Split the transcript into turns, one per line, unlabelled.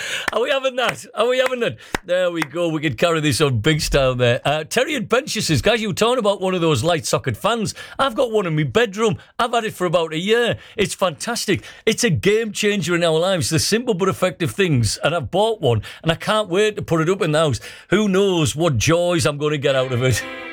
Are we having that? Are we having that? There we go. We can carry this on big style there. Terry and Bencher says, guys, you were talking about one of those light socket fans. I've got one in my bedroom. I've had it for about a year. It's fantastic. It's a game changer in our lives. The simple but effective things. And I've bought one and I can't wait to put it up in the house. Who knows what joys I'm going to get out of it.